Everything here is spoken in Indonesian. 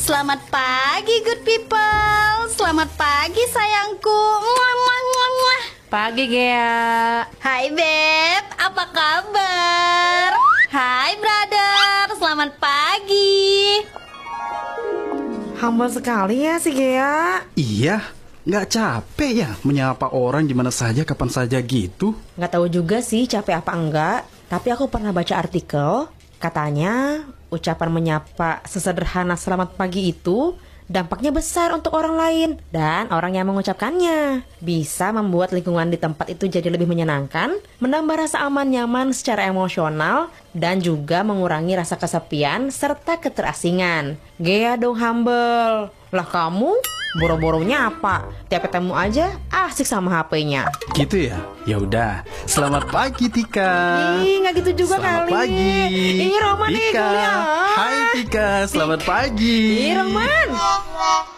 Selamat pagi good people. Selamat pagi sayangku. Muah, muah, muah, muah. Pagi Gea. Hai Beb, apa kabar? Hai brother, selamat pagi. Humble sekali ya si Gea. Iya, nggak capek ya menyapa orang di mana saja, kapan saja gitu? Nggak tahu juga sih capek apa enggak. Tapi aku pernah baca artikel, katanya ucapan menyapa sesederhana selamat pagi itu dampaknya besar untuk orang lain dan orang yang mengucapkannya. Bisa membuat lingkungan di tempat itu jadi lebih menyenangkan, menambah rasa aman nyaman secara emosional, dan juga mengurangi rasa kesepian serta keterasingan. Gea dong humble. Lah kamu boro-boro nyapa, tiap ketemu aja asik sama HP-nya. Gitu ya? Ya udah. Selamat pagi Tika. Ih, nggak gitu juga Selamat kali. pagi. Ih, Roman nih Tika. kuliah. Hai Tika, selamat pagi. Ih, Roman.